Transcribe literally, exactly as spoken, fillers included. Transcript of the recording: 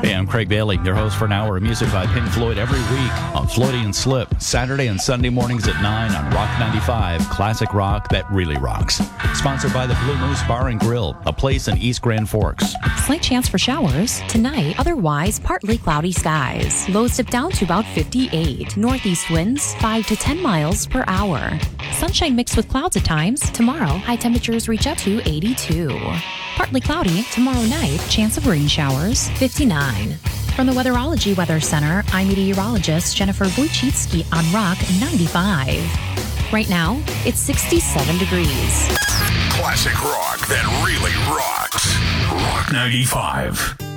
Hey, I'm Craig Bailey, your host for an hour of music by Pink Floyd every week on Floydie and Slip, Saturday and Sunday mornings at nine on Rock ninety-five, classic rock that really rocks. Sponsored by the Blue Moose Bar and Grill, a place in East Grand Forks. Slight chance for showers tonight, otherwise partly cloudy skies. Lows dip down to about fifty-eight. Northeast winds five to ten miles per hour. Sunshine mixed with clouds at times. Tomorrow, high temperatures reach up to eighty-two. Partly cloudy tomorrow night, chance of rain showers, fifty-nine. From the Weatherology Weather Center, I'm meteorologist Jennifer Wojcicki on Rock ninety-five. Right now, it's sixty-seven degrees. Classic rock that really rocks. Rock ninety-five.